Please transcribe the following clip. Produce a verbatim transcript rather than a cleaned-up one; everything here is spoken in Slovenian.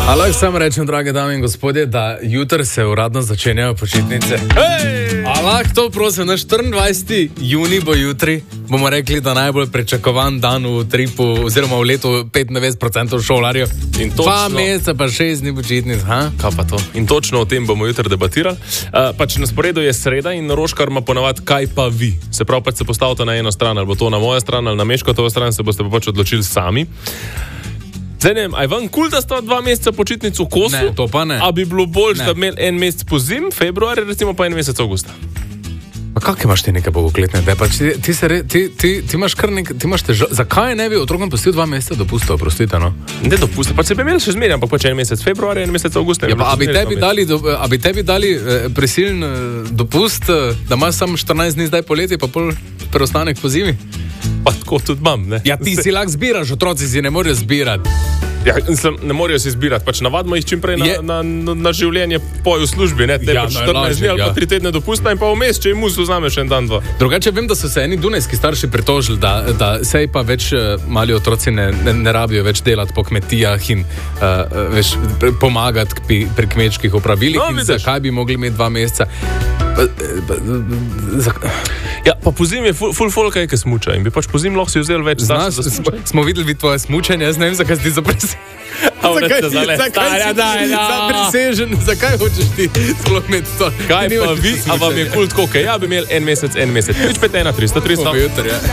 A lahko samo rečem, drage dame in gospodje, da jutri se uradno začenjajo počitnice. Hej! A lahko to, prosim, na štiriindvajseti junij bo jutri, bomo rekli, da najbolj pričakovan dan v tripu, oziroma v letu petindevetdeset procentov šolarjev. In točno... Dva meseca pa šest dni počitnic, ha? Kaj pa to? In točno o tem bomo jutri debatirali. Uh, pač na sporedu je sreda in Roškar ima ponavadi kaj pa vi. Se pravi, pač se postavite na eno stran, ali bo to na mojo stran, ali na Meškotovo stran, se boste pa pač odločili sami. Zdaj ne vem, aj vam kul, da sta dva meseca počitnic v kosu? Ne, to pa ne. A bi bilo bolj, da bi imeli en mesec po zim, februar, recimo pa en mesec avgusta? Pa kak imaš ti nekaj bogokletne? Pač ti, ti, re, ti, ti, ti imaš kar nekaj, ti imaš težav. Zakaj ne bi otrokom pustil dva meseca dopusta, oprostite, no? Ne dopusta, pa se bi imeli še zmeraj, ampak pač en mesec februar, en mesec avgusta. Ja, pa a bi tebi dali, do, a bi tebi dali eh, prisiln eh, dopust, eh, da imaš samo štirinajst dni zdaj poletje, pa pol preostanek po zimi? Pa tako tudi imam, ne? Ja, ti si lahko zbiraš, otroci si ne morejo zbirati. Ja, ne morajo si zbirati, pač navadimo jih čim prej na, na, na, na življenje poju v službi, ne, te ja, pač štirinajst dni ali pa tri tedne dopusta in pa vmes, če jim musu vzameš en dan, dva. Drugače vem, da so se eni dunajski starši pritožili, da, da sej pa več mali otroci ne, ne, ne rabijo več delati po kmetijah in uh, več pomagati pri, pri kmečkih opravilih no, in vidiš, zakaj bi mogli imeti dva meseca. Pa, pa, za... Ja, pa po zim je ful, ful folka, ki smuča in bi pač po zim lahko si vzel več Znaš, za smo, smo videli tvoje smučanje, jaz ne vem, zakaj si ti zapresi. Zakaj, zakaj si ti zapresežen, zakaj hočeš ti sploh imeti to? Kaj pa vi, a vam je kul tako, kaj ja bi imel en mesec, en mesec. Nič pet ena, tristo, tristo.